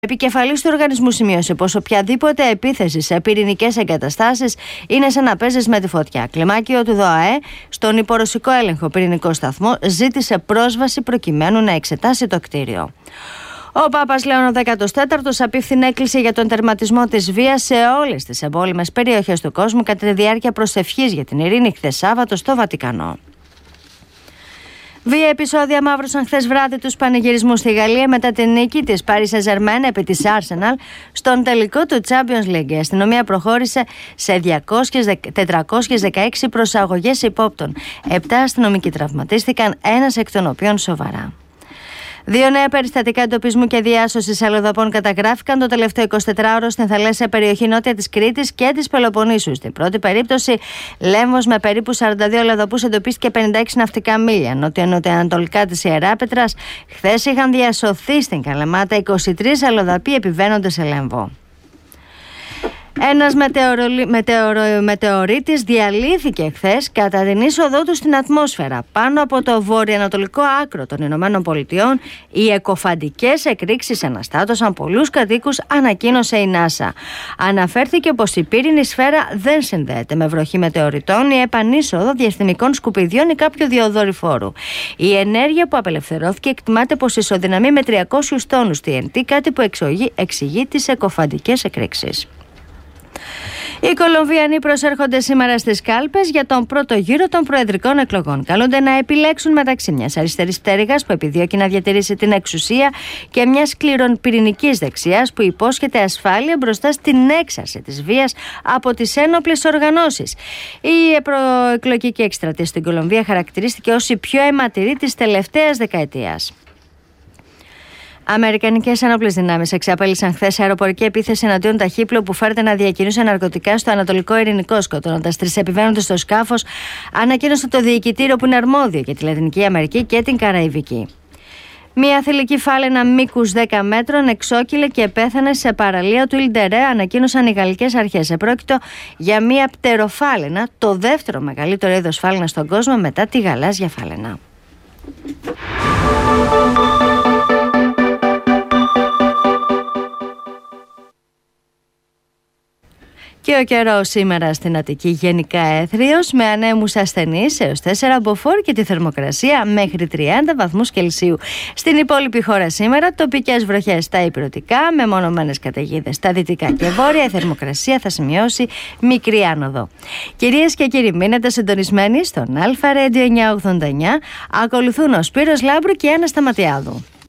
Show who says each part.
Speaker 1: Επικεφαλής του οργανισμού σημείωσε πως οποιαδήποτε επίθεση σε πυρηνικές εγκαταστάσεις είναι σαν να παίζεις με τη φωτιά. Κλιμάκιο του ΔΟΑΕ στον υπορωσικό έλεγχο πυρηνικό σταθμό ζήτησε πρόσβαση προκειμένου να εξετάσει το κτίριο. Ο Πάπας Λέων ο 14ος απίφθινε έκκληση για τον τερματισμό της βίας σε όλες τις εμπόλεμες περιοχές του κόσμου κατά τη διάρκεια προσευχής για την ειρήνη χθες Σάββατο στο Βατικανό. Βία επεισόδια μαύρωσαν χθες βράδυ τους πανηγυρισμούς στη Γαλλία μετά την νίκη της Paris Saint-Germain επί της Arsenal στον τελικό του Champions League. Η αστυνομία προχώρησε σε 416 προσαγωγές υπόπτων. 7 αστυνομικοί τραυματίστηκαν, ένας εκ των οποίων σοβαρά. 2 νέα περιστατικά εντοπισμού και διάσωσης αλλοδαπών καταγράφηκαν το τελευταίο 24ωρο στην θαλάσσια περιοχή νότια της Κρήτης και της Πελοποννήσου. Στην πρώτη περίπτωση, Λέμβος με περίπου 42 αλλοδαπούς εντοπίστηκε 56 ναυτικά μίλια. Νοτιοανατολικά της Ιεράπετρας, χθες είχαν διασωθεί στην Καλαμάτα 23 αλλοδαποί επιβαίνοντες σε Λέμβο. Ένας μετεωρίτης διαλύθηκε χθες κατά την είσοδό του στην ατμόσφαιρα. Πάνω από το βορειοανατολικό άκρο των Ηνωμένων Πολιτειών, οι εκοφαντικές εκρήξεις αναστάτωσαν πολλούς κατοίκους, ανακοίνωσε η NASA. Αναφέρθηκε πως η πύρινη σφαίρα δεν συνδέεται με βροχή μετεωριτών ή επανείσοδο διαστημικών σκουπιδιών ή κάποιου διοδορυφόρου. Η ενέργεια που απελευθερώθηκε εκτιμάται πως ισοδυναμεί με 300 τόνους TNT, κάτι που εξηγεί τις εκοφαντικές εκρήξεις. Οι Κολομβιανοί προσέρχονται σήμερα στις κάλπες για τον πρώτο γύρο των προεδρικών εκλογών. Καλούνται να επιλέξουν μεταξύ μιας αριστερής πτέρυγας που επιδιώκει να διατηρήσει την εξουσία και μιας σκληροπυρηνικής δεξιάς που υπόσχεται ασφάλεια μπροστά στην έξαρση της βίας από τις ένοπλες οργανώσεις. Η προεκλογική εκστρατεία στην Κολομβία χαρακτηρίστηκε ως η πιο αιματηρή της τελευταίας δεκαετίας. Αμερικανικές ένοπλες δυνάμεις εξαπέλυσαν χθες αεροπορική επίθεση εναντίον ταχύπλου που φέρεται να διακινούσε ναρκωτικά στο Ανατολικό Ειρηνικό, σκοτώνοντας 3 επιβαίνοντες στο σκάφος, ανακοίνωσε το διοικητήριο που είναι αρμόδιο για τη Λατινική Αμερική και την Καραϊβική. Μια θηλυκή φάλαινα μήκους 10 μέτρων εξόκυλε και πέθανε σε παραλία του Ιλντερέ, ανακοίνωσαν οι γαλλικές αρχές. Επρόκειτο για μια πτεροφάλαινα, το δεύτερο μεγαλύτερο είδος φάλαινα στον κόσμο μετά τη γαλάζια φάλαινα. Και ο καιρός σήμερα στην Αττική γενικά έθριος με ανέμους ασθενείς έως 4 μποφόρ και τη θερμοκρασία μέχρι 30 βαθμούς Κελσίου. Στην υπόλοιπη χώρα σήμερα τοπικές βροχές στα ηπειρωτικά με μονομένες καταιγίδες στα δυτικά και βόρεια. Η θερμοκρασία θα σημειώσει μικρή άνοδο. Κυρίες και κύριοι, μείνετε συντονισμένοι στον Αλφα Radio 989. Ακολουθούν ο Σπύρος Λάμπρου και η Άννα Σταματιάδου.